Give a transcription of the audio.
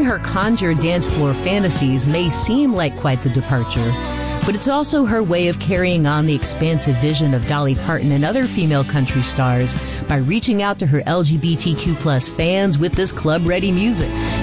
Sharing her conjured dance floor fantasies may seem like quite the departure, but it's also her way of carrying on the expansive vision of Dolly Parton and other female country stars by reaching out to her LGBTQ+ fans with this club-ready music.